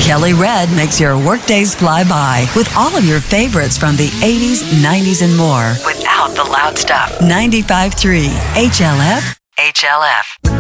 Kelly Red makes your workdays fly by with all of your favorites from the 80s, 90s, and more without the loud stuff. 95.3 HLF.